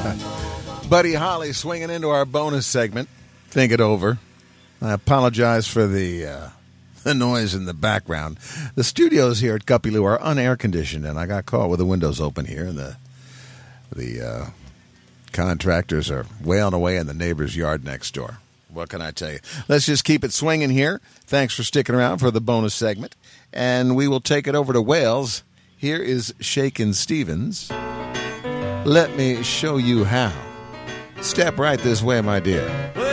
Buddy Holly swinging into our bonus segment. Think it over. I apologize for the noise in the background. The studios here at Guppy Lou are unair conditioned, and I got caught with the windows open here, and the contractors are wailing away in the neighbor's yard next door. What can I tell you? Let's just keep it swinging here. Thanks for sticking around for the bonus segment, and we will take it over to Wales. Here is Shakin' Stevens. Let me show you how. Step right this way, my dear.